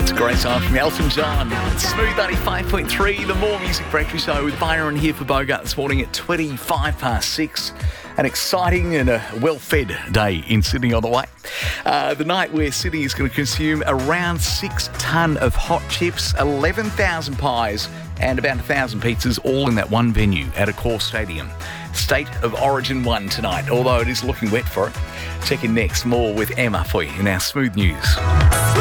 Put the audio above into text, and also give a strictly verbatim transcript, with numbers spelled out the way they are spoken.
Great song from Elton John. Smooth ninety-five point three, the More Music Breakfast Show with Byron here for Bogart this morning at twenty-five past six. An exciting and a well-fed day in Sydney on the way. Uh, the night where Sydney is going to consume around six tonne of hot chips, eleven thousand pies and about one thousand pizzas, all in that one venue at Accor Stadium. State of Origin one tonight, although it is looking wet for it. Check in next, more with Emma for you in our Smooth News.